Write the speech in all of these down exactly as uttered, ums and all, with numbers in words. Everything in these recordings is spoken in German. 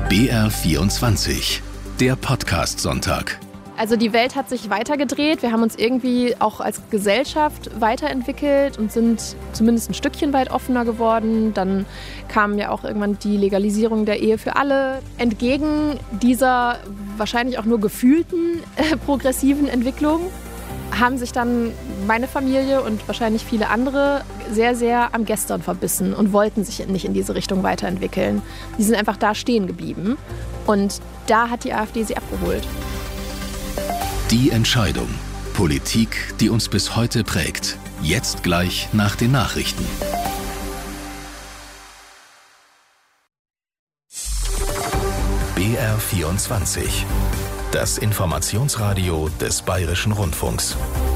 B R vierundzwanzig, der Podcast-Sonntag. Also die Welt hat sich weitergedreht. Wir haben uns irgendwie auch als Gesellschaft weiterentwickelt und sind zumindest ein Stückchen weit offener geworden. Dann kam ja auch irgendwann die Legalisierung der Ehe für alle. Entgegen dieser wahrscheinlich auch nur gefühlten äh, progressiven Entwicklung haben sich dann meine Familie und wahrscheinlich viele andere sehr, sehr am Gestern verbissen und wollten sich nicht in diese Richtung weiterentwickeln. Die sind einfach da stehen geblieben. Und da hat die AfD sie abgeholt. Die Entscheidung. Politik, die uns bis heute prägt. Jetzt gleich nach den Nachrichten. B R vierundzwanzig. Das Informationsradio des Bayerischen Rundfunks.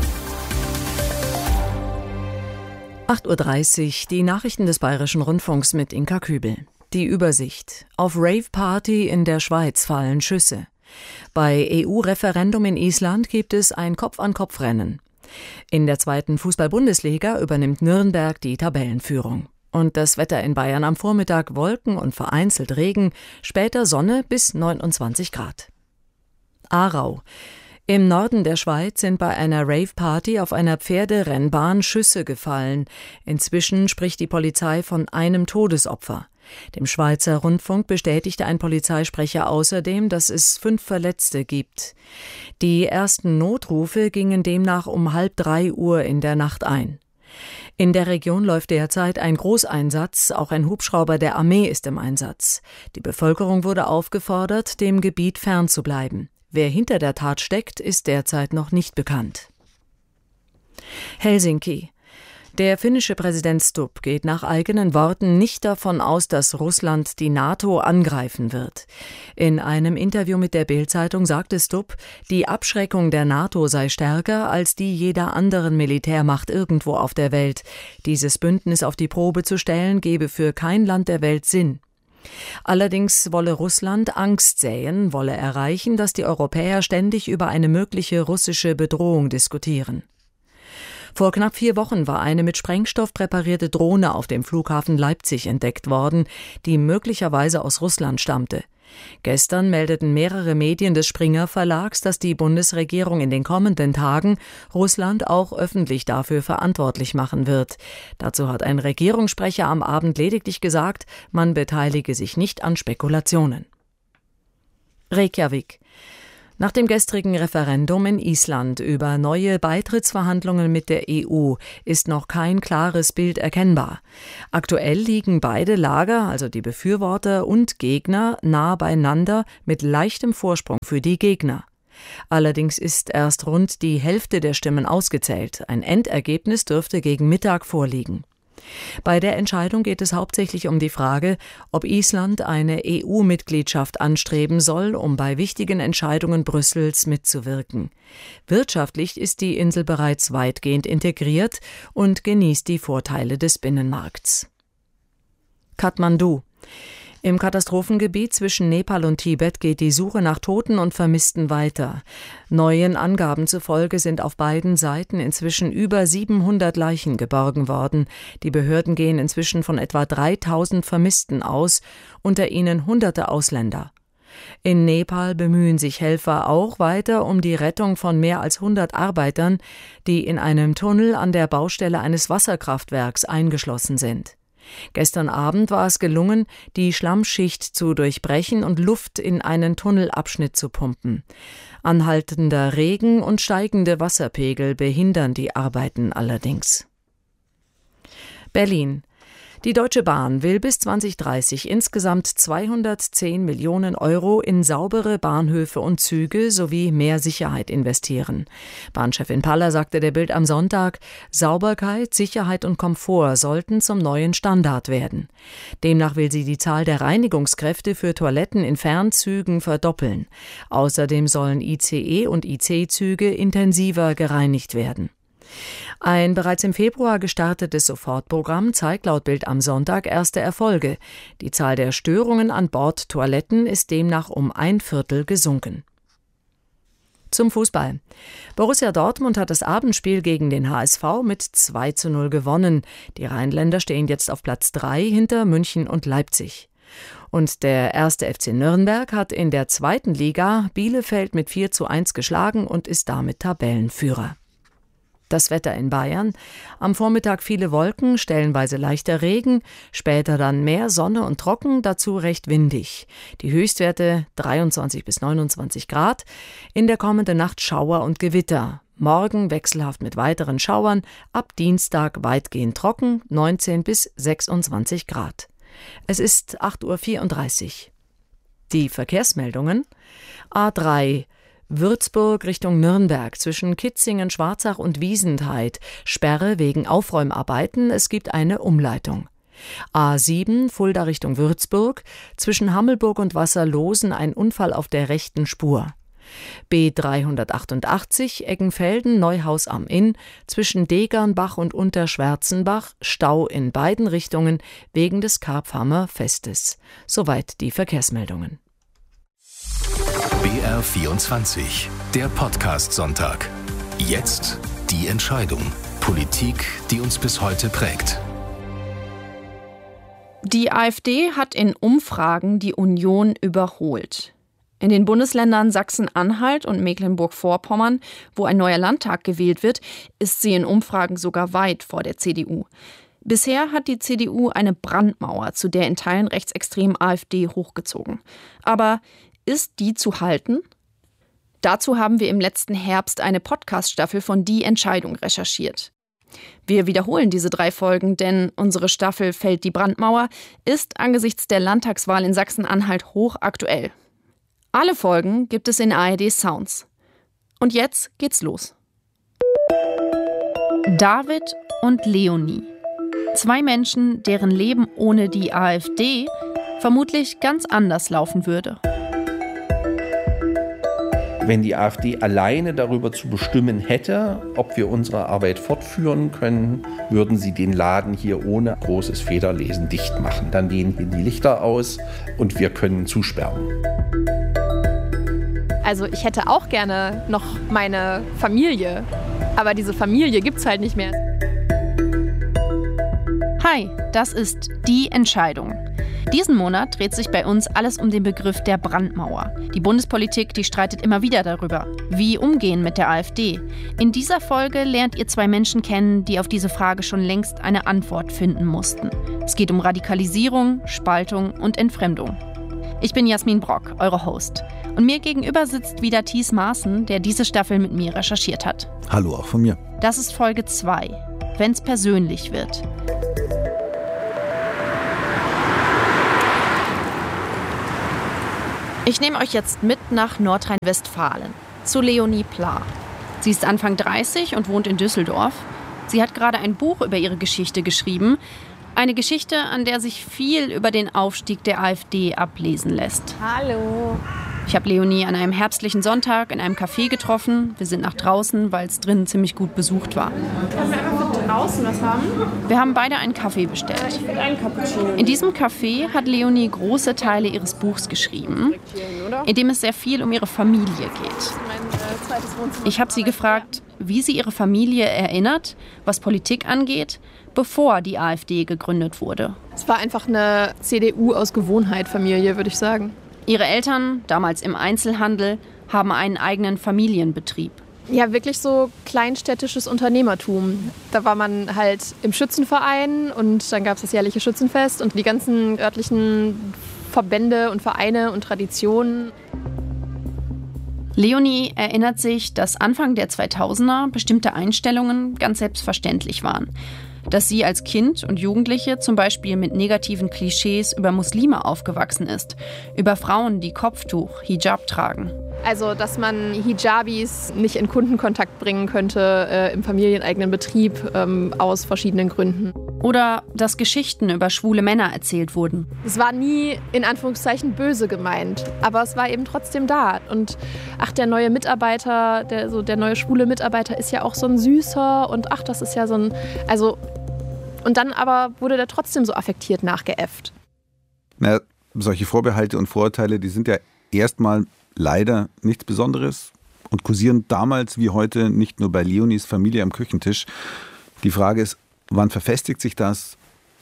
acht Uhr dreißig, die Nachrichten des Bayerischen Rundfunks mit Inka Kübel. Die Übersicht. Auf Rave-Party in der Schweiz fallen Schüsse. Bei E U-Referendum in Island gibt es ein Kopf-an-Kopf-Rennen. In der zweiten Fußball-Bundesliga übernimmt Nürnberg die Tabellenführung. Und das Wetter in Bayern am Vormittag: Wolken und vereinzelt Regen, später Sonne bis neunundzwanzig Grad. Aarau. Im Norden der Schweiz sind bei einer Rave-Party auf einer Pferderennbahn Schüsse gefallen. Inzwischen spricht die Polizei von einem Todesopfer. Dem Schweizer Rundfunk bestätigte ein Polizeisprecher außerdem, dass es fünf Verletzte gibt. Die ersten Notrufe gingen demnach um halb drei Uhr in der Nacht ein. In der Region läuft derzeit ein Großeinsatz, auch ein Hubschrauber der Armee ist im Einsatz. Die Bevölkerung wurde aufgefordert, dem Gebiet fernzubleiben. Wer hinter der Tat steckt, ist derzeit noch nicht bekannt. Helsinki. Der finnische Präsident Stubb geht nach eigenen Worten nicht davon aus, dass Russland die NATO angreifen wird. In einem Interview mit der Bild-Zeitung sagte Stubb, die Abschreckung der NATO sei stärker als die jeder anderen Militärmacht irgendwo auf der Welt. Dieses Bündnis auf die Probe zu stellen, gebe für kein Land der Welt Sinn. Allerdings wolle Russland Angst säen, wolle erreichen, dass die Europäer ständig über eine mögliche russische Bedrohung diskutieren. Vor knapp vier Wochen war eine mit Sprengstoff präparierte Drohne auf dem Flughafen Leipzig entdeckt worden, die möglicherweise aus Russland stammte. Gestern meldeten mehrere Medien des Springer Verlags, dass die Bundesregierung in den kommenden Tagen Russland auch öffentlich dafür verantwortlich machen wird. Dazu hat ein Regierungssprecher am Abend lediglich gesagt, man beteilige sich nicht an Spekulationen. Reykjavik. Nach dem gestrigen Referendum in Island über neue Beitrittsverhandlungen mit der E U ist noch kein klares Bild erkennbar. Aktuell liegen beide Lager, also die Befürworter und Gegner, nah beieinander mit leichtem Vorsprung für die Gegner. Allerdings ist erst rund die Hälfte der Stimmen ausgezählt. Ein Endergebnis dürfte gegen Mittag vorliegen. Bei der Entscheidung geht es hauptsächlich um die Frage, ob Island eine E U-Mitgliedschaft anstreben soll, um bei wichtigen Entscheidungen Brüssels mitzuwirken. Wirtschaftlich ist die Insel bereits weitgehend integriert und genießt die Vorteile des Binnenmarkts. Kathmandu. Im Katastrophengebiet zwischen Nepal und Tibet geht die Suche nach Toten und Vermissten weiter. Neuen Angaben zufolge sind auf beiden Seiten inzwischen über siebenhundert Leichen geborgen worden. Die Behörden gehen inzwischen von etwa dreitausend Vermissten aus, unter ihnen hunderte Ausländer. In Nepal bemühen sich Helfer auch weiter um die Rettung von mehr als hundert Arbeitern, die in einem Tunnel an der Baustelle eines Wasserkraftwerks eingeschlossen sind. Gestern Abend war es gelungen, die Schlammschicht zu durchbrechen und Luft in einen Tunnelabschnitt zu pumpen. Anhaltender Regen und steigende Wasserpegel behindern die Arbeiten allerdings. Berlin. Die Deutsche Bahn will bis zwanzig dreißig insgesamt zweihundertzehn Millionen Euro in saubere Bahnhöfe und Züge sowie mehr Sicherheit investieren. Bahnchefin Paller sagte der Bild am Sonntag, Sauberkeit, Sicherheit und Komfort sollten zum neuen Standard werden. Demnach will sie die Zahl der Reinigungskräfte für Toiletten in Fernzügen verdoppeln. Außerdem sollen I C E und I C-Züge intensiver gereinigt werden. Ein bereits im Februar gestartetes Sofortprogramm zeigt laut Bild am Sonntag erste Erfolge. Die Zahl der Störungen an Bordtoiletten ist demnach um ein Viertel gesunken. Zum Fußball. Borussia Dortmund hat das Abendspiel gegen den H S V mit zwei zu null gewonnen. Die Rheinländer stehen jetzt auf Platz drei hinter München und Leipzig. Und der erste F C Nürnberg hat in der zweiten Liga Bielefeld mit vier zu eins geschlagen und ist damit Tabellenführer. Das Wetter in Bayern. Am Vormittag viele Wolken, stellenweise leichter Regen, später dann mehr Sonne und trocken, dazu recht windig. Die Höchstwerte dreiundzwanzig bis neunundzwanzig Grad. In der kommenden Nacht Schauer und Gewitter. Morgen wechselhaft mit weiteren Schauern, ab Dienstag weitgehend trocken, neunzehn bis sechsundzwanzig Grad. Es ist acht Uhr vierunddreißig. Die Verkehrsmeldungen. A drei Würzburg Richtung Nürnberg zwischen Kitzingen, Schwarzach und Wiesentheid. Sperre wegen Aufräumarbeiten, es gibt eine Umleitung. A sieben Fulda Richtung Würzburg zwischen Hammelburg und Wasserlosen ein Unfall auf der rechten Spur. B dreihundertachtundachtzig Eggenfelden Neuhaus am Inn zwischen Degernbach und Unterschwärzenbach Stau in beiden Richtungen wegen des Karpfhammer Festes. Soweit die Verkehrsmeldungen. B R vierundzwanzig, der Podcast-Sonntag. Jetzt die Entscheidung. Politik, die uns bis heute prägt. Die AfD hat in Umfragen die Union überholt. In den Bundesländern Sachsen-Anhalt und Mecklenburg-Vorpommern, wo ein neuer Landtag gewählt wird, ist sie in Umfragen sogar weit vor der C D U. Bisher hat die C D U eine Brandmauer zu der in Teilen rechtsextremen AfD hochgezogen. Aber ist die zu halten? Dazu haben wir im letzten Herbst eine Podcast-Staffel von Die Entscheidung recherchiert. Wir wiederholen diese drei Folgen, denn unsere Staffel Fällt die Brandmauer ist angesichts der Landtagswahl in Sachsen-Anhalt hochaktuell. Alle Folgen gibt es in A R D Sounds. Und jetzt geht's los. David und Leonie. Zwei Menschen, deren Leben ohne die AfD vermutlich ganz anders laufen würde. Wenn die AfD alleine darüber zu bestimmen hätte, ob wir unsere Arbeit fortführen können, würden sie den Laden hier ohne großes Federlesen dicht machen. Dann gehen hier die Lichter aus und wir können zusperren. Also ich hätte auch gerne noch meine Familie, aber diese Familie gibt's halt nicht mehr. Hi, das ist Die Entscheidung. Diesen Monat dreht sich bei uns alles um den Begriff der Brandmauer. Die Bundespolitik, die streitet immer wieder darüber, wie umgehen mit der AfD. In dieser Folge lernt ihr zwei Menschen kennen, die auf diese Frage schon längst eine Antwort finden mussten. Es geht um Radikalisierung, Spaltung und Entfremdung. Ich bin Jasmin Brock, eure Host. Und mir gegenüber sitzt wieder Thies Maaßen, der diese Staffel mit mir recherchiert hat. Hallo auch von mir. Das ist Folge zwei, wenn's persönlich wird. Ich nehme euch jetzt mit nach Nordrhein-Westfalen, zu Leonie Pla. Sie ist Anfang dreißig und wohnt in Düsseldorf. Sie hat gerade ein Buch über ihre Geschichte geschrieben. Eine Geschichte, an der sich viel über den Aufstieg der AfD ablesen lässt. Hallo. Ich habe Leonie an einem herbstlichen Sonntag in einem Café getroffen. Wir sind nach draußen, weil es drinnen ziemlich gut besucht war. Können wir einfach für draußen was haben? Wir haben beide einen Kaffee bestellt. Ich will einen Cappuccino. In diesem Café hat Leonie große Teile ihres Buchs geschrieben, in dem es sehr viel um ihre Familie geht. Ich habe sie gefragt, wie sie ihre Familie erinnert, was Politik angeht, bevor die AfD gegründet wurde. Es war einfach eine C D U aus Gewohnheit Familie, würde ich sagen. Ihre Eltern, damals im Einzelhandel, haben einen eigenen Familienbetrieb. Ja, wirklich so kleinstädtisches Unternehmertum. Da war man halt im Schützenverein und dann gab es das jährliche Schützenfest und die ganzen örtlichen Verbände und Vereine und Traditionen. Leonie erinnert sich, dass Anfang der zweitausender bestimmte Einstellungen ganz selbstverständlich waren. Dass sie als Kind und Jugendliche zum Beispiel mit negativen Klischees über Muslime aufgewachsen ist, über Frauen, die Kopftuch, Hijab tragen. Also, dass man Hijabis nicht in Kundenkontakt bringen könnte äh, im familieneigenen Betrieb ähm, aus verschiedenen Gründen. Oder dass Geschichten über schwule Männer erzählt wurden. Es war nie in Anführungszeichen böse gemeint, aber es war eben trotzdem da. Und ach, der neue Mitarbeiter, der, so der neue schwule Mitarbeiter ist ja auch so ein Süßer und ach, das ist ja so ein, also und dann aber wurde der trotzdem so affektiert nachgeäfft. Na, solche Vorbehalte und Vorurteile, die sind ja erstmal leider nichts Besonderes und kursieren damals wie heute nicht nur bei Leonies Familie am Küchentisch. Die Frage ist, wann verfestigt sich das?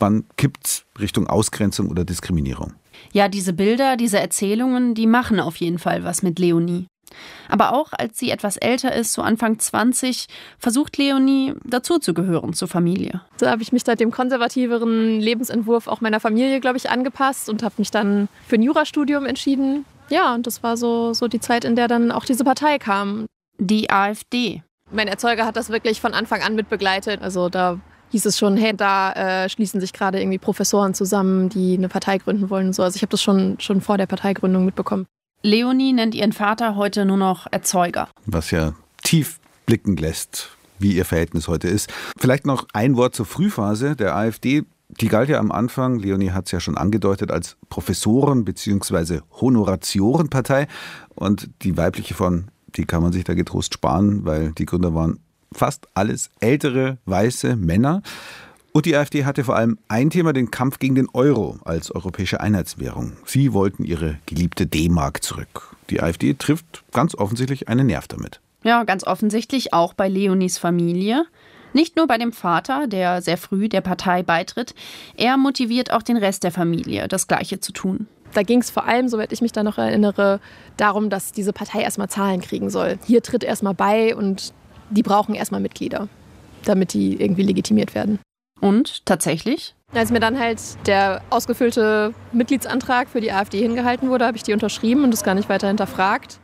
wann kippt's Richtung Ausgrenzung oder Diskriminierung? Ja, diese Bilder, diese Erzählungen, die machen auf jeden Fall was mit Leonie. Aber auch als sie etwas älter ist, so Anfang zwanzig, versucht Leonie dazuzugehören zur Familie. Da habe ich mich seit dem konservativeren Lebensentwurf auch meiner Familie, glaube ich, angepasst und habe mich dann für ein Jurastudium entschieden. Ja, und das war so, so die Zeit, in der dann auch diese Partei kam. Die AfD. Mein Erzeuger hat das wirklich von Anfang an mit begleitet. Also da hieß es schon, hey, da äh, schließen sich gerade irgendwie Professoren zusammen, die eine Partei gründen wollen und so. Also ich habe das schon, schon vor der Parteigründung mitbekommen. Leonie nennt ihren Vater heute nur noch Erzeuger. Was ja tief blicken lässt, wie ihr Verhältnis heute ist. Vielleicht noch ein Wort zur Frühphase der AfD. Die galt ja am Anfang, Leonie hat es ja schon angedeutet, als Professoren- bzw. Honoratiorenpartei. Und die weibliche Form, die kann man sich da getrost sparen, weil die Gründer waren fast alles ältere, weiße Männer. Und die AfD hatte vor allem ein Thema, den Kampf gegen den Euro als europäische Einheitswährung. Sie wollten ihre geliebte D-Mark zurück. Die AfD trifft ganz offensichtlich einen Nerv damit. Ja, ganz offensichtlich auch bei Leonies Familie. Nicht nur bei dem Vater, der sehr früh der Partei beitritt. Er motiviert auch den Rest der Familie, das Gleiche zu tun. Da ging es vor allem, soweit ich mich da noch erinnere, darum, dass diese Partei erstmal Zahlen kriegen soll. Hier tritt erstmal bei und die brauchen erstmal Mitglieder, damit die irgendwie legitimiert werden. Und tatsächlich? Als mir dann halt der ausgefüllte Mitgliedsantrag für die AfD hingehalten wurde, habe ich die unterschrieben und das gar nicht weiter hinterfragt.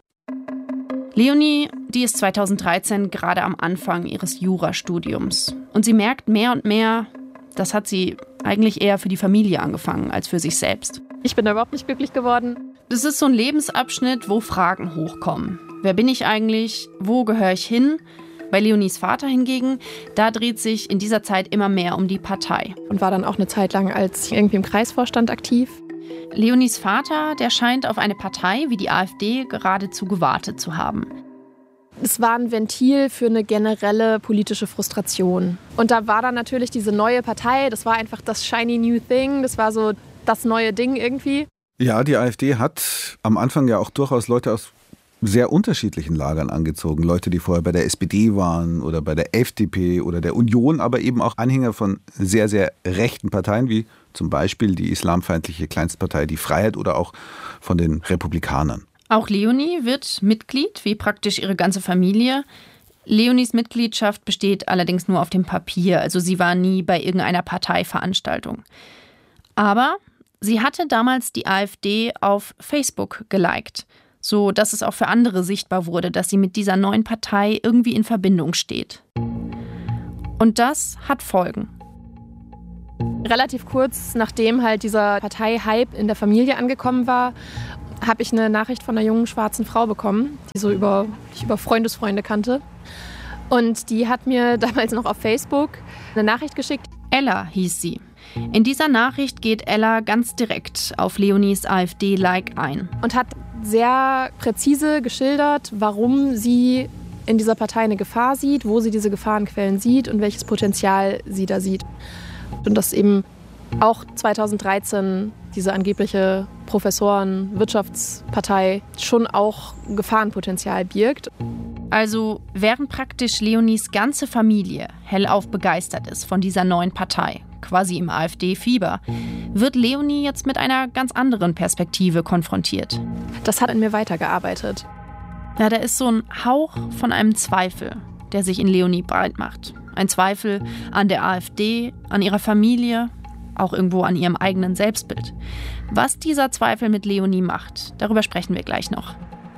Leonie, die ist zweitausenddreizehn gerade am Anfang ihres Jurastudiums. Und sie merkt mehr und mehr, das hat sie eigentlich eher für die Familie angefangen als für sich selbst. Ich bin da überhaupt nicht glücklich geworden. Das ist so ein Lebensabschnitt, wo Fragen hochkommen. Wer bin ich eigentlich? Wo gehöre ich hin? Bei Leonies Vater hingegen, da dreht sich in dieser Zeit immer mehr um die Partei. Und war dann auch eine Zeit lang als irgendwie im Kreisvorstand aktiv. Leonies Vater, der scheint auf eine Partei wie die AfD geradezu gewartet zu haben. Es war ein Ventil für eine generelle politische Frustration. Und da war dann natürlich diese neue Partei, das war einfach das shiny new thing, das war so das neue Ding irgendwie. Ja, die AfD hat am Anfang ja auch durchaus Leute aus sehr unterschiedlichen Lagern angezogen. Leute, die vorher bei der S P D waren oder bei der F D P oder der Union, aber eben auch Anhänger von sehr, sehr rechten Parteien, wie zum Beispiel die islamfeindliche Kleinstpartei Die Freiheit oder auch von den Republikanern. Auch Leonie wird Mitglied, wie praktisch ihre ganze Familie. Leonies Mitgliedschaft besteht allerdings nur auf dem Papier, also sie war nie bei irgendeiner Parteiveranstaltung. Aber sie hatte damals die AfD auf Facebook geliked, so dass es auch für andere sichtbar wurde, dass sie mit dieser neuen Partei irgendwie in Verbindung steht. Und das hat Folgen. Relativ kurz nachdem halt dieser Partei-Hype in der Familie angekommen war, habe ich eine Nachricht von einer jungen schwarzen Frau bekommen, die so über, ich über Freundesfreunde kannte. Und die hat mir damals noch auf Facebook eine Nachricht geschickt. Ella hieß sie. In dieser Nachricht geht Ella ganz direkt auf Leonies AfD-Like ein. Und hat sehr präzise geschildert, warum sie in dieser Partei eine Gefahr sieht, wo sie diese Gefahrenquellen sieht und welches Potenzial sie da sieht. Und dass eben auch zweitausenddreizehn diese angebliche Professoren-Wirtschaftspartei schon auch Gefahrenpotenzial birgt. Also während praktisch Leonies ganze Familie hellauf begeistert ist von dieser neuen Partei, quasi im AfD-Fieber, wird Leonie jetzt mit einer ganz anderen Perspektive konfrontiert. Das hat in mir weitergearbeitet. Ja, da ist so ein Hauch von einem Zweifel, der sich in Leonie breit macht. Ein Zweifel an der AfD, an ihrer Familie, auch irgendwo an ihrem eigenen Selbstbild. Was dieser Zweifel mit Leonie macht, darüber sprechen wir gleich noch.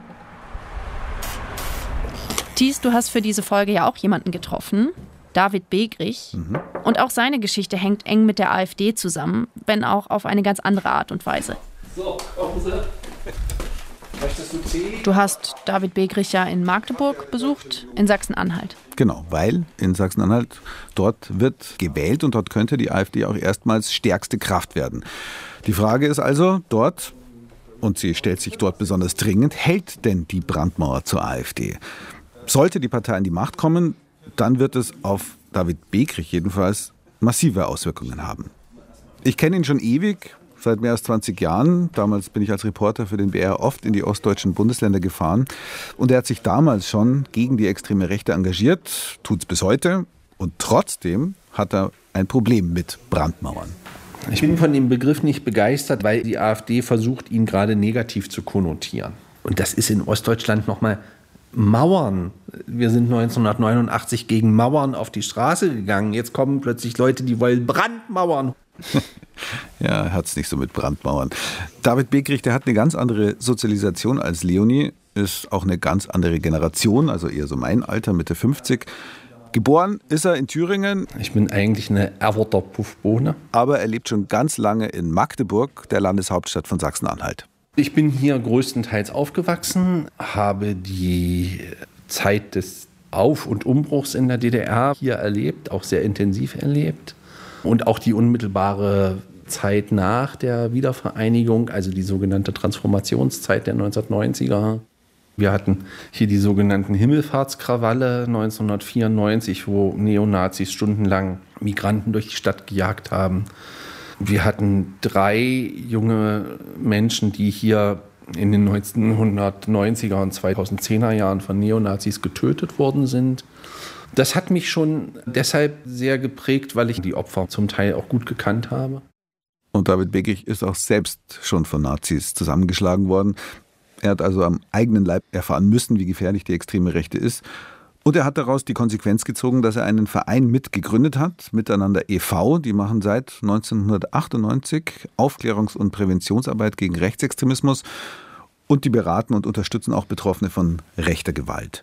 Thies, du hast für diese Folge ja auch jemanden getroffen, David Begrich. Mhm. Und auch seine Geschichte hängt eng mit der AfD zusammen, wenn auch auf eine ganz andere Art und Weise. So, kommen Sie. Möchtest du Tee? Du hast David Begrich ja in Magdeburg besucht, in Sachsen-Anhalt. Genau, weil in Sachsen-Anhalt dort wird gewählt und dort könnte die AfD auch erstmals stärkste Kraft werden. Die Frage ist also dort, und sie stellt sich dort besonders dringend, hält denn die Brandmauer zur AfD? Sollte die Partei an die Macht kommen, dann wird es auf David Begrich jedenfalls massive Auswirkungen haben. Ich kenne ihn schon ewig, seit mehr als zwanzig Jahren. Damals bin ich als Reporter für den B R oft in die ostdeutschen Bundesländer gefahren. Und er hat sich damals schon gegen die extreme Rechte engagiert, tut es bis heute. Und trotzdem hat er ein Problem mit Brandmauern. Ich bin von dem Begriff nicht begeistert, weil die AfD versucht, ihn gerade negativ zu konnotieren. Und das ist in Ostdeutschland nochmal Mauern. Wir sind neunzehnhundertneunundachtzig gegen Mauern auf die Straße gegangen. Jetzt kommen plötzlich Leute, die wollen Brandmauern. Ja, er hat es nicht so mit Brandmauern. David Beckrich, der hat eine ganz andere Sozialisation als Leonie, ist auch eine ganz andere Generation, also eher so mein Alter, Mitte fünfzig. Geboren ist er in Thüringen. Ich bin eigentlich eine Erfurter Puffbohne. Aber er lebt schon ganz lange in Magdeburg, der Landeshauptstadt von Sachsen-Anhalt. Ich bin hier größtenteils aufgewachsen, habe die Zeit des Auf- und Umbruchs in der D D R hier erlebt, auch sehr intensiv erlebt. Und auch die unmittelbare Zeit nach der Wiedervereinigung, also die sogenannte Transformationszeit der neunzehnhundertneunziger. Wir hatten hier die sogenannten Himmelfahrtskrawalle neunzehnhundertvierundneunzig, wo Neonazis stundenlang Migranten durch die Stadt gejagt haben. Wir hatten drei junge Menschen, die hier in den neunzehnhundertneunziger und zweitausendzehner Jahren von Neonazis getötet worden sind. Das hat mich schon deshalb sehr geprägt, weil ich die Opfer zum Teil auch gut gekannt habe. Und David Beckrich ist auch selbst schon von Nazis zusammengeschlagen worden. Er hat also am eigenen Leib erfahren müssen, wie gefährlich die extreme Rechte ist. Und er hat daraus die Konsequenz gezogen, dass er einen Verein mitgegründet hat, Miteinander e V Die machen seit neunzehnhundertachtundneunzig Aufklärungs- und Präventionsarbeit gegen Rechtsextremismus. Und die beraten und unterstützen auch Betroffene von rechter Gewalt.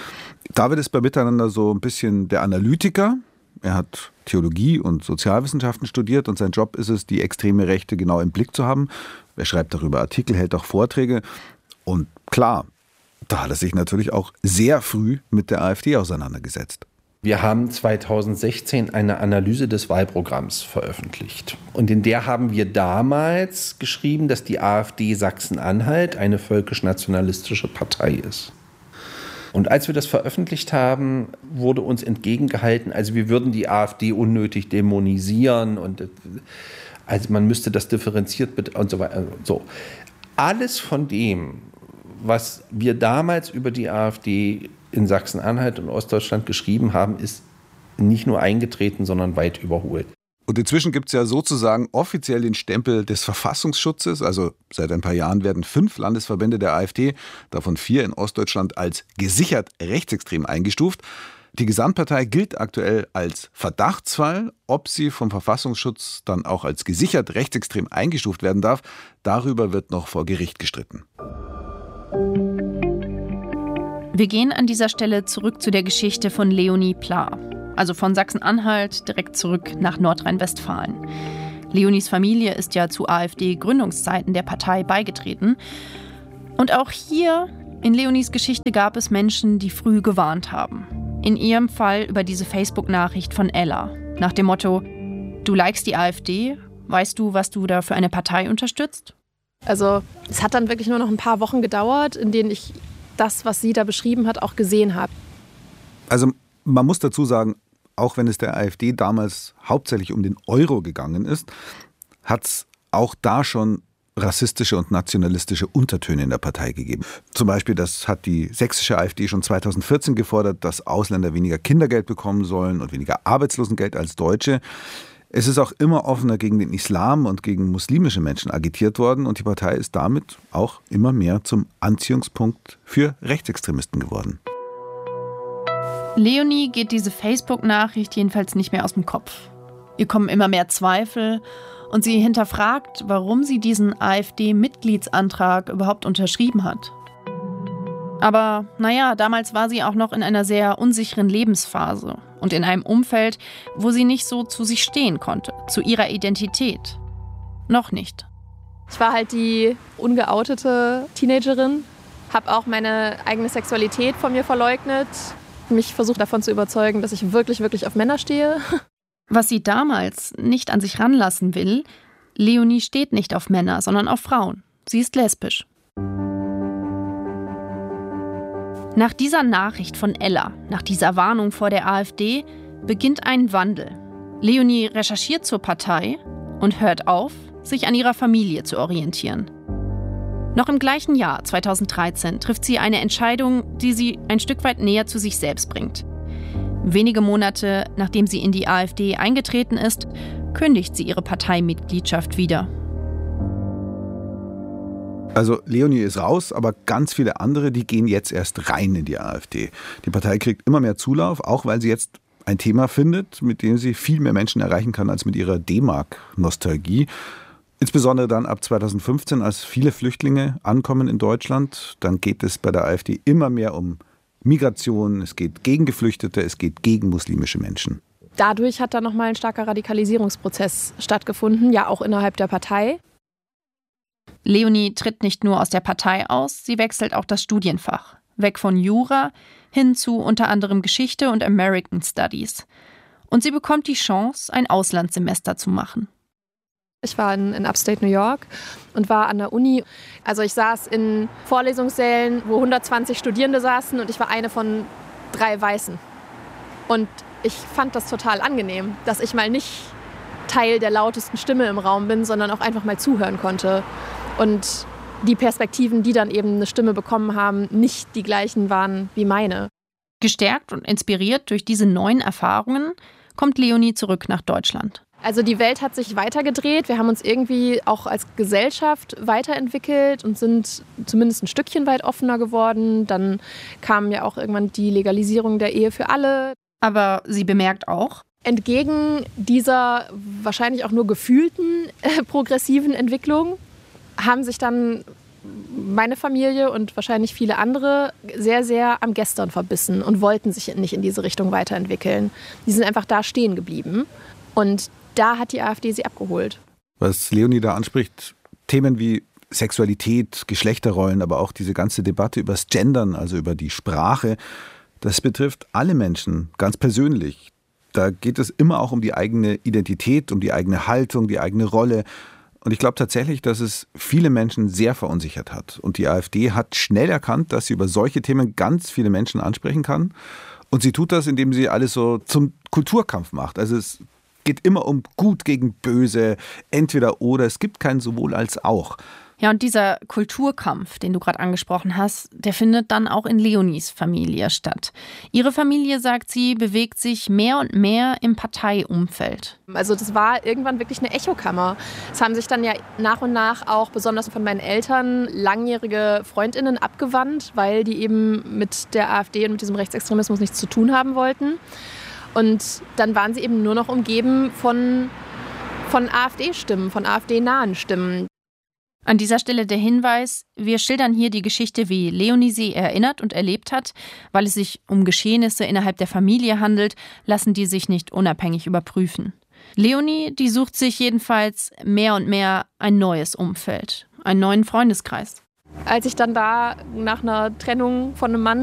David ist bei Miteinander so ein bisschen der Analytiker. Er hat Theologie und Sozialwissenschaften studiert und sein Job ist es, die extreme Rechte genau im Blick zu haben. Er schreibt darüber Artikel, hält auch Vorträge. Und klar, da hat er sich natürlich auch sehr früh mit der AfD auseinandergesetzt. Wir haben zweitausendsechzehn eine Analyse des Wahlprogramms veröffentlicht. Und in der haben wir damals geschrieben, dass die AfD Sachsen-Anhalt eine völkisch-nationalistische Partei ist. Und als wir das veröffentlicht haben, wurde uns entgegengehalten, also wir würden die AfD unnötig dämonisieren und also man müsste das differenziert und so weiter. So. Alles von dem, was wir damals über die AfD in Sachsen-Anhalt und Ostdeutschland geschrieben haben, ist nicht nur eingetreten, sondern weit überholt. Und inzwischen gibt es ja sozusagen offiziell den Stempel des Verfassungsschutzes. Also seit ein paar Jahren werden fünf Landesverbände der AfD, davon vier in Ostdeutschland, als gesichert rechtsextrem eingestuft. Die Gesamtpartei gilt aktuell als Verdachtsfall. Ob sie vom Verfassungsschutz dann auch als gesichert rechtsextrem eingestuft werden darf, darüber wird noch vor Gericht gestritten. Wir gehen an dieser Stelle zurück zu der Geschichte von Leonie Pla. Also von Sachsen-Anhalt direkt zurück nach Nordrhein-Westfalen. Leonies Familie ist ja zu AfD-Gründungszeiten der Partei beigetreten. Und auch hier in Leonies Geschichte gab es Menschen, die früh gewarnt haben. In ihrem Fall über diese Facebook-Nachricht von Ella. Nach dem Motto, du likest die AfD, weißt du, was du da für eine Partei unterstützt? Also es hat dann wirklich nur noch ein paar Wochen gedauert, in denen ich das, was sie da beschrieben hat, auch gesehen habe. Also man muss dazu sagen, auch wenn es der AfD damals hauptsächlich um den Euro gegangen ist, hat es auch da schon rassistische und nationalistische Untertöne in der Partei gegeben. Zum Beispiel, das hat die sächsische AfD schon zweitausendvierzehn gefordert, dass Ausländer weniger Kindergeld bekommen sollen und weniger Arbeitslosengeld als Deutsche. Es ist auch immer offener gegen den Islam und gegen muslimische Menschen agitiert worden und die Partei ist damit auch immer mehr zum Anziehungspunkt für Rechtsextremisten geworden. Leonie geht diese Facebook-Nachricht jedenfalls nicht mehr aus dem Kopf. Ihr kommen immer mehr Zweifel und sie hinterfragt, warum sie diesen AfD-Mitgliedsantrag überhaupt unterschrieben hat. Aber naja, damals war sie auch noch in einer sehr unsicheren Lebensphase und in einem Umfeld, wo sie nicht so zu sich stehen konnte, zu ihrer Identität. Noch nicht. Ich war halt die ungeoutete Teenagerin, habe auch meine eigene Sexualität von mir verleugnet, mich versucht davon zu überzeugen, dass ich wirklich, wirklich auf Männer stehe. Was sie damals nicht an sich ranlassen will, Leonie steht nicht auf Männer, sondern auf Frauen. Sie ist lesbisch. Nach dieser Nachricht von Ella, nach dieser Warnung vor der AfD, beginnt ein Wandel. Leonie recherchiert zur Partei und hört auf, sich an ihrer Familie zu orientieren. Noch im gleichen Jahr, zweitausenddreizehn, trifft sie eine Entscheidung, die sie ein Stück weit näher zu sich selbst bringt. Wenige Monate nachdem sie in die AfD eingetreten ist, kündigt sie ihre Parteimitgliedschaft wieder. Also Leonie ist raus, aber ganz viele andere, die gehen jetzt erst rein in die AfD. Die Partei kriegt immer mehr Zulauf, auch weil sie jetzt ein Thema findet, mit dem sie viel mehr Menschen erreichen kann als mit ihrer D-Mark-Nostalgie. Insbesondere dann ab zweitausendfünfzehn, als viele Flüchtlinge ankommen in Deutschland. Dann geht es bei der AfD immer mehr um Migration, es geht gegen Geflüchtete, es geht gegen muslimische Menschen. Dadurch hat dann nochmal ein starker Radikalisierungsprozess stattgefunden, ja auch innerhalb der Partei. Leonie tritt nicht nur aus der Partei aus, sie wechselt auch das Studienfach. Weg von Jura hin zu unter anderem Geschichte und American Studies. Und sie bekommt die Chance, ein Auslandssemester zu machen. Ich war in, in Upstate New York und war an der Uni. Also ich saß in Vorlesungssälen, wo hundertzwanzig Studierende saßen und ich war eine von drei Weißen. Und ich fand das total angenehm, dass ich mal nicht Teil der lautesten Stimme im Raum bin, sondern auch einfach mal zuhören konnte. Und die Perspektiven, die dann eben eine Stimme bekommen haben, nicht die gleichen waren wie meine. Gestärkt und inspiriert durch diese neuen Erfahrungen kommt Leonie zurück nach Deutschland. Also die Welt hat sich weitergedreht. Wir haben uns irgendwie auch als Gesellschaft weiterentwickelt und sind zumindest ein Stückchen weit offener geworden. Dann kam ja auch irgendwann die Legalisierung der Ehe für alle. Aber sie bemerkt auch, entgegen dieser wahrscheinlich auch nur gefühlten äh, progressiven Entwicklung haben sich dann meine Familie und wahrscheinlich viele andere sehr, sehr am Gestern verbissen und wollten sich nicht in diese Richtung weiterentwickeln. Die sind einfach da stehen geblieben. Und da hat die AfD sie abgeholt. Was Leonie da anspricht, Themen wie Sexualität, Geschlechterrollen, aber auch diese ganze Debatte über das Gendern, also über die Sprache, das betrifft alle Menschen ganz persönlich. Da geht es immer auch um die eigene Identität, um die eigene Haltung, die eigene Rolle. Und ich glaube tatsächlich, dass es viele Menschen sehr verunsichert hat. Und die AfD hat schnell erkannt, dass sie über solche Themen ganz viele Menschen ansprechen kann. Und sie tut das, indem sie alles so zum Kulturkampf macht. Also es geht immer um Gut gegen Böse, entweder oder. Es gibt kein sowohl als auch. Ja, und dieser Kulturkampf, den du gerade angesprochen hast, der findet dann auch in Leonies Familie statt. Ihre Familie, sagt sie, bewegt sich mehr und mehr im Parteiumfeld. Also das war irgendwann wirklich eine Echokammer. Es haben sich dann ja nach und nach auch besonders von meinen Eltern langjährige FreundInnen abgewandt, weil die eben mit der AfD und mit diesem Rechtsextremismus nichts zu tun haben wollten. Und dann waren sie eben nur noch umgeben von, von AfD-Stimmen, von AfD-nahen Stimmen. An dieser Stelle der Hinweis, wir schildern hier die Geschichte, wie Leonie sie erinnert und erlebt hat. Weil es sich um Geschehnisse innerhalb der Familie handelt, lassen die sich nicht unabhängig überprüfen. Leonie, die sucht sich jedenfalls mehr und mehr ein neues Umfeld, einen neuen Freundeskreis. Als ich dann da nach einer Trennung von einem Mann